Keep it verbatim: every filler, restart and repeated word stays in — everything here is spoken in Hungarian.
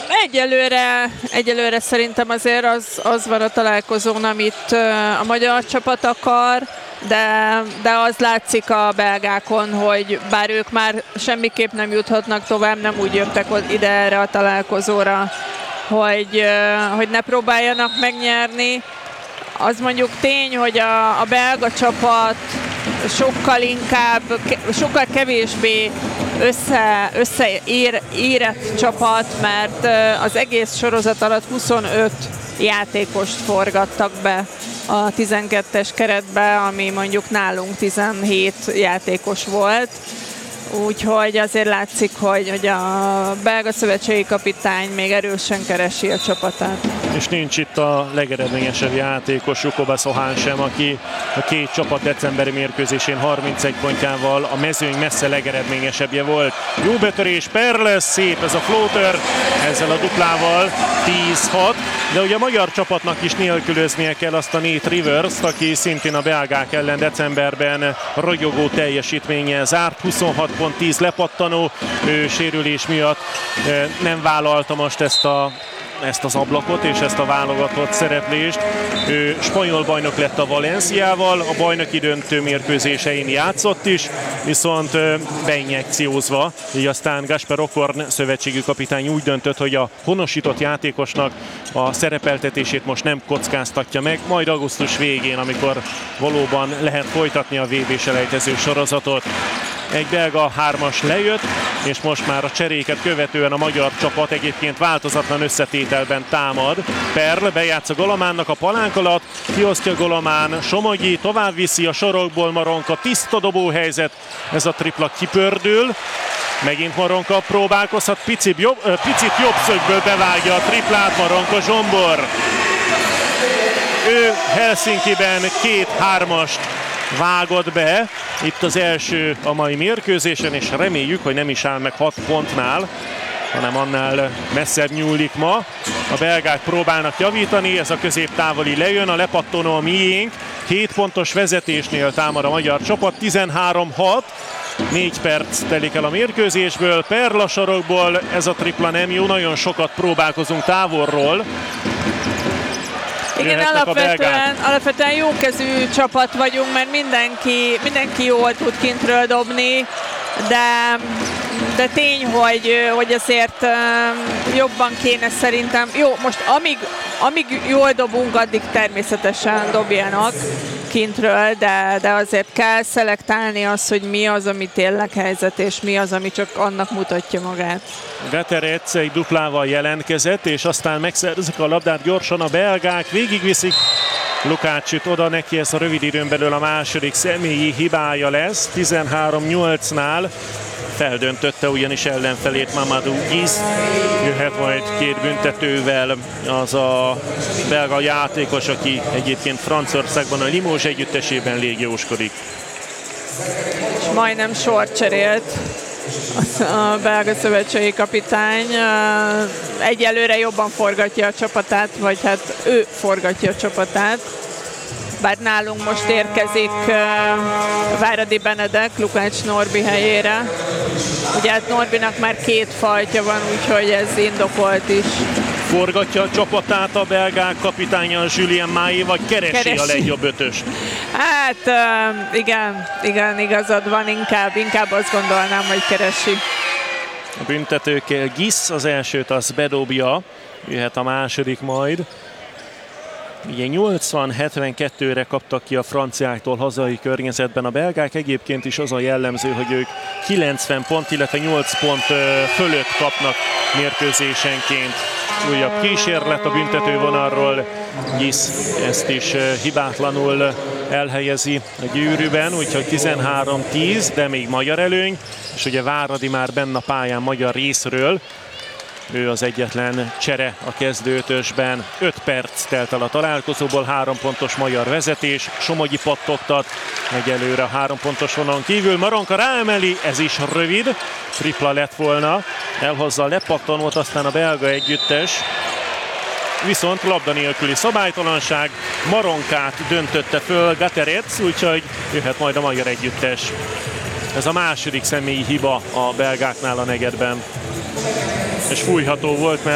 Egyelőre, egyelőre szerintem azért az, az van a találkozón, amit a magyar csapat akar, de, de az látszik a belgákon, hogy bár ők már semmiképp nem juthatnak tovább, nem úgy jöttek ide erre a találkozóra, hogy, hogy ne próbáljanak megnyerni. Az mondjuk tény, hogy a, a belga csapat sokkal inkább, sokkal kevésbé össze, összeérett csapat, mert az egész sorozat alatt huszonöt játékost forgattak be a tizenkettes keretbe, ami mondjuk nálunk tizenhét játékos volt. Úgyhogy azért látszik, hogy, hogy a belga szövetségi kapitány még erősen keresi a csapatát. És nincs itt a legeredményesebb játékos, Jukoba Sohán sem, aki a két csapat decemberi mérkőzésén harmincegy pontjával a mezőny messze legeredményesebbje volt. Jó betörés, Perles, szép ez a floater, ezzel a duplával tíz hat, de ugye a magyar csapatnak is nélkülöznie kell azt a Nate Rivers-t, aki szintén a belgák ellen decemberben ragyogó teljesítménnyel zárt, huszonhat pont tíz lepattanó, ő sérülés miatt nem vállalta most ezt a ezt az ablakot és ezt a válogatott szereplést. Ő spanyol bajnok lett a Valenciával, a bajnoki döntő mérkőzésein játszott is, viszont beinjekciózva, így aztán Gasper Okorn szövetségi kapitány úgy döntött, hogy a honosított játékosnak a szerepeltetését most nem kockáztatja meg, majd augusztus végén, amikor valóban lehet folytatni a vé bé-selejtező sorozatot. Egy belga hármas lejött, és most már a cseréket követően a magyar csapat egyébként változatlan összetételben támad. Perl bejátsza Golománnak a palánk alatt, kiosztja Golomán, Somogyi tovább viszi a sorokból, Maronka tiszta dobóhelyzet, ez a tripla kipördül. Megint Maronka próbálkozhat, picit jobb, picit jobb szögből bevágja a triplát, Maronka Zsombor. Ő Helsinkiben két hármast vágott be, itt az első a mai mérkőzésen, és reméljük, hogy nem is áll meg hat pontnál, hanem annál messzebb nyúlik ma. A belgák próbálnak javítani, ez a középtávoli lejön, a lepattanó a miénk, két pontos vezetésnél támad a magyar csapat, tizenhárom hat, négy perc telik el a mérkőzésből, Perl a sarokból, ez a tripla nem jó, nagyon sokat próbálkozunk távolról. Igen, alapvetően, alapvetően jókezű csapat vagyunk, mert mindenki, mindenki jól tud kintről dobni, de, de tény, hogy, hogy azért jobban kéne szerintem. Jó, most amíg, amíg jól dobunk, addig természetesen dobjanak kintről, de, de azért kell szelektálni azt, hogy mi az, ami tényleg helyzet, és mi az, ami csak annak mutatja magát. Veterec egy duplával jelentkezett, és aztán megszerzik a labdát gyorsan a belgák, végigviszik Lukácsit oda, neki ez a rövid időn belül a második személyi hibája lesz, tizenhárom nyolcnál. Feldöntötte ugyanis ellenfelét Mamadou Guiz. Jöhet majd két büntetővel az a belga játékos, aki egyébként Franciaországban a Limoges együttesében légióskodik. És majdnem sort cserélt a belga szövetségi kapitány. Egyelőre jobban forgatja a csapatát, vagy hát ő forgatja a csapatát. Bár nálunk most érkezik uh, Váradi Benedek Lukács Norbi helyére. Ugye hát Norbinak már két faltja van, úgyhogy ez indokolt is. Forgatja a csapatát a belgák kapitánya Julien Maé, vagy keresi, keresi a legjobb ötöst? Hát uh, igen, igen, igazad van, inkább, inkább azt gondolnám, hogy keresi. A büntetőkkel Guiz az elsőt, az bedobja, jöhet a második majd. Ugye nyolcvan hetvenkettőre kaptak ki a franciáktól hazai környezetben a belgák, egyébként is az a jellemző, hogy ők kilencven pont, illetve nyolc pont fölött kapnak mérkőzésenként. Újabb kísérlet a büntetővonalról, Guiz ezt is hibátlanul elhelyezi a gyűrűben, úgyhogy tizenhárom tíz, de még magyar előny, és ugye Váradi már benne a pályán magyar részről. Ő az egyetlen csere a kezdőötösben. öt perc telt el a találkozóból, három pontos magyar vezetés. Somogyi pattogtat egyelőre a három pontos vonalon kívül. Maronka ráemeli, ez is rövid. Tripla lett volna. Elhozza a lepattanót, aztán a belga együttes. Viszont labda nélküli szabálytalanság. Maronkát döntötte föl Gaterec, úgyhogy jöhet majd a magyar együttes. Ez a második személyi hiba a belgáknál a negyedben. És fújható volt, mert